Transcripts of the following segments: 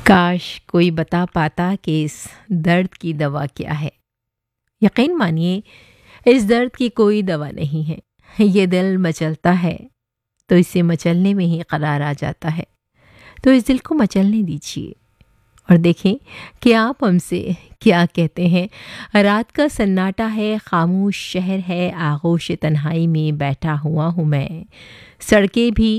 काश कोई बता पाता कि इस दर्द की दवा क्या है। यकीन मानिए, इस दर्द की कोई दवा नहीं है। ये दिल मचलता है तो इसे मचलने में ही करार आ जाता है। तो इस दिल को मचलने दीजिए और देखें कि आप हमसे क्या कहते हैं। रात का सन्नाटा है, खामोश शहर है, आगोश तन्हाई में बैठा हुआ हूँ मैं। सड़कें भी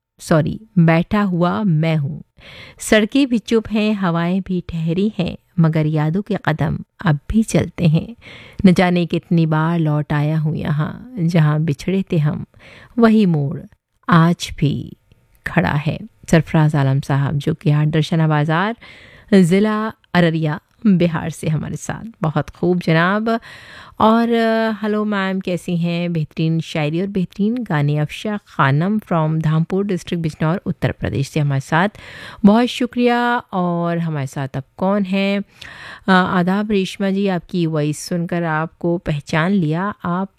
बैठा हुआ मैं हूँ। सड़कें भी चुप हैं, हवाएं भी ठहरी हैं, मगर यादों के कदम अब भी चलते हैं। न जाने कितनी बार लौट आया हूँ यहाँ, जहाँ बिछड़े थे हम वही मोड़ आज भी खड़ा है। सरफराज आलम साहब, जो कि दर्शना बाजार, ज़िला अररिया, बिहार से हमारे साथ। बहुत खूब जनाब। और हेलो मैम, कैसी हैं? बेहतरीन शायरी और बेहतरीन गाने। अफशा खानम फ्रॉम धामपुर डिस्ट्रिक्ट बिजनौर उत्तर प्रदेश से हमारे साथ। बहुत शुक्रिया। और हमारे साथ अब कौन है? आदाब रेशमा जी, आपकी वॉइस सुनकर आपको पहचान लिया।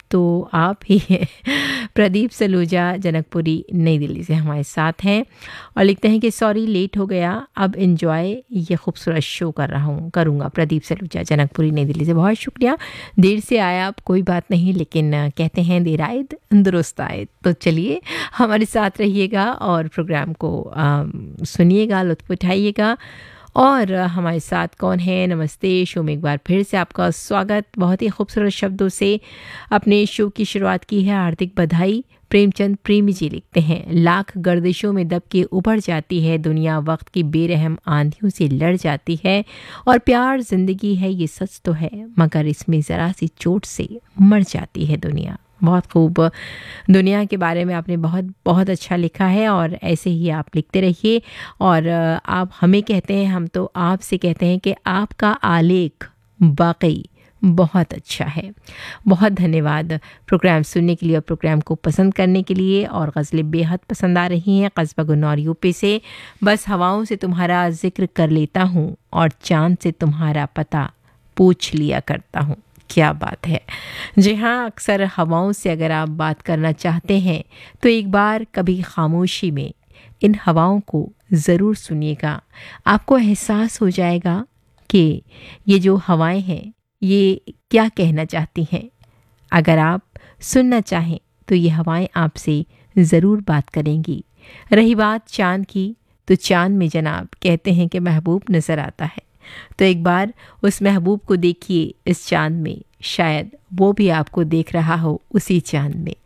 आप ही हैं। प्रदीप सलूजा, जनकपुरी, नई दिल्ली से हमारे साथ हैं और लिखते हैं कि सॉरी लेट हो गया, अब एंजॉय ये खूबसूरत शो करूँगा। प्रदीप सलूजा, जनकपुरी, नई दिल्ली से बहुत शुक्रिया। देर से आया आप, कोई बात नहीं, लेकिन कहते हैं देर आयद दुरुस्त आयद। तो चलिए हमारे साथ रहिएगा और प्रोग्राम को सुनिएगा, लुत्फ़ उठाइएगा। और हमारे साथ कौन है? नमस्ते, शो में एक बार फिर से आपका स्वागत। बहुत ही खूबसूरत शब्दों से अपने शो की शुरुआत की है, हार्दिक बधाई। प्रेमचंद प्रेमी जी लिखते हैं, लाख गर्दिशों में दब के उभर जाती है दुनिया, वक्त की बेरहम आंधियों से लड़ जाती है, और प्यार जिंदगी है ये सच तो है, मगर इसमें ज़रा सी चोट से मर जाती है दुनिया। बहुत खूब। दुनिया के बारे में आपने बहुत बहुत अच्छा लिखा है और ऐसे ही आप लिखते रहिए। और आप हमें कहते हैं, हम तो आपसे कहते हैं कि आपका आलेख वाकई बहुत अच्छा है। बहुत धन्यवाद प्रोग्राम सुनने के लिए और प्रोग्राम को पसंद करने के लिए। और गज़लें बेहद पसंद आ रही हैं। कस्बा गुन्नौर यूपी से, बस हवाओं से तुम्हारा जिक्र कर लेता हूँ और चाँद से तुम्हारा पता पूछ लिया करता हूँ। क्या बात है। जी हाँ, अक्सर हवाओं से अगर आप बात करना चाहते हैं तो एक बार कभी खामोशी में इन हवाओं को ज़रूर सुनिएगा। आपको एहसास हो जाएगा कि ये जो हवाएं हैं ये क्या कहना चाहती हैं। अगर आप सुनना चाहें तो ये हवाएं आपसे ज़रूर बात करेंगी। रही बात चाँद की, तो चाँद में जनाब कहते हैं कि महबूब नज़र आता है। तो एक बार उस महबूब को देखिए इस चाँद में, शायद वो भी आपको देख रहा हो उसी चाँद में।